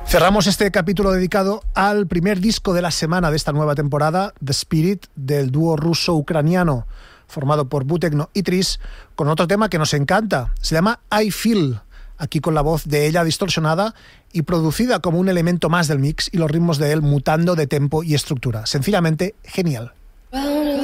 Cerramos este capítulo dedicado al primer disco de la semana de esta nueva temporada, The Spirit, del dúo ruso-ucraniano formado por Butekno y Tris, con otro tema que nos encanta. Se llama I Feel, aquí con la voz de ella distorsionada y producida como un elemento más del mix y los ritmos de él mutando de tempo y estructura. Sencillamente genial.